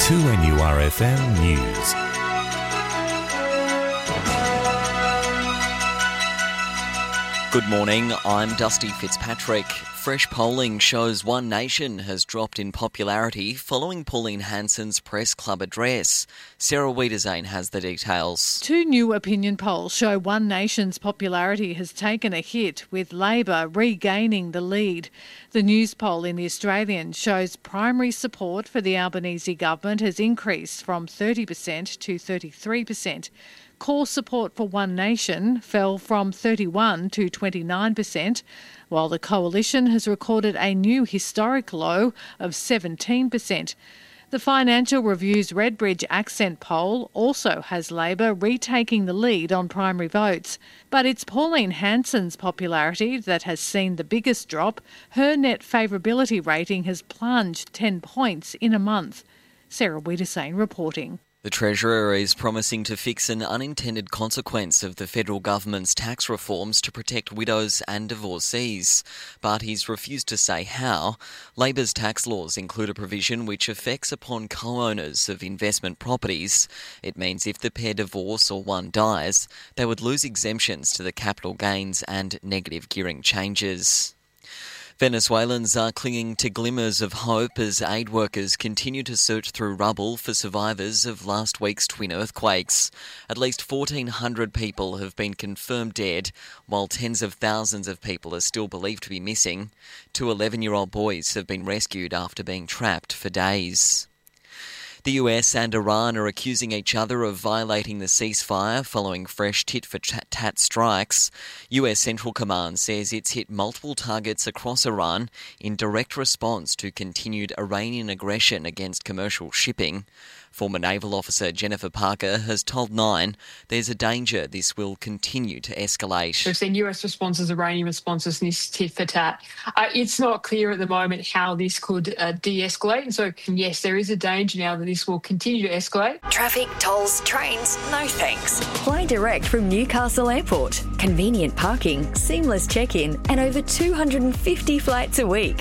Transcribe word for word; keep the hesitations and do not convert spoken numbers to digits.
two N U R F M News. Good morning, I'm Dusty Fitzpatrick. Fresh polling shows One Nation has dropped in popularity following Pauline Hanson's press club address. Sarah Wiedersane has the details. Two new opinion polls show One Nation's popularity has taken a hit, with Labor regaining the lead. The news poll in The Australian shows primary support for the Albanese government has increased from thirty percent to thirty-three percent. Core support for One Nation fell from thirty-one to twenty-nine percent, while the Coalition has recorded a new historic low of seventeen percent. The Financial Review's Redbridge Accent poll also has Labor retaking the lead on primary votes. But it's Pauline Hanson's popularity that has seen the biggest drop. Her net favourability rating has plunged ten points in a month. Sarah Wiedersane reporting. The Treasurer is promising to fix an unintended consequence of the federal government's tax reforms to protect widows and divorcees, but he's refused to say how. Labor's tax laws include a provision which affects upon co-owners of investment properties. It means if the pair divorce or one dies, they would lose exemptions to the capital gains and negative gearing changes. Venezuelans are clinging to glimmers of hope as aid workers continue to search through rubble for survivors of last week's twin earthquakes. At least fourteen hundred people have been confirmed dead, while tens of thousands of people are still believed to be missing. Two eleven-year-old boys have been rescued after being trapped for days. The U S and Iran are accusing each other of violating the ceasefire following fresh tit-for-tat strikes. U S Central Command says it's hit multiple targets across Iran in direct response to continued Iranian aggression against commercial shipping. Former naval officer Jennifer Parker has told Nine there's a danger this will continue to escalate. We've seen U S responses, Iranian responses, and this tit-for-tat. Uh, it's not clear at the moment how this could uh, de-escalate. And so, yes, there is a danger now that this will continue to escalate. Traffic, tolls, trains, no thanks. Fly direct from Newcastle Airport. Convenient parking, seamless check-in, and over two hundred fifty flights a week.